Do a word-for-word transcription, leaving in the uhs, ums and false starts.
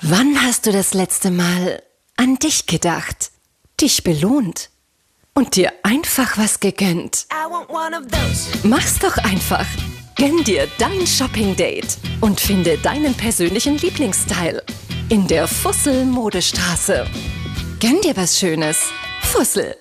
Wann hast du das letzte Mal an dich gedacht, dich belohnt und dir einfach was gegönnt? Mach's doch einfach. Gönn dir dein Shopping-Date und finde deinen persönlichen Lieblingsstyle in der Fussel Modestraße. Gönn dir was Schönes. Fussel.